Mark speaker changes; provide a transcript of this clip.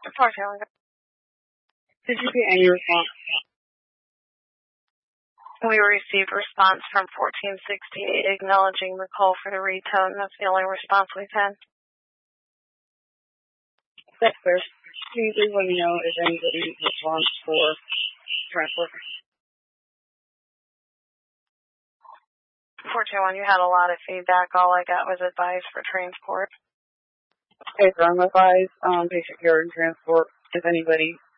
Speaker 1: Unfortunately,
Speaker 2: Did you get any response?
Speaker 1: we received response from 1468 acknowledging the call for the retone. That's the only response we've had.
Speaker 2: That's fair. Please let me know if anybody responds for transport.
Speaker 1: 421, you had a lot of feedback. All I got was advice for transport.
Speaker 2: Okay, so I'm advised patient care and transport. If anybody